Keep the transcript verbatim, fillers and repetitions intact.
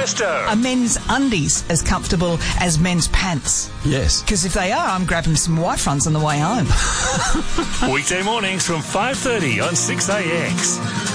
Manchester. Are men's undies as comfortable as men's pants? Yes. Because if they are, I'm grabbing some white fronts on the way home. Weekday mornings from five thirty on six A X.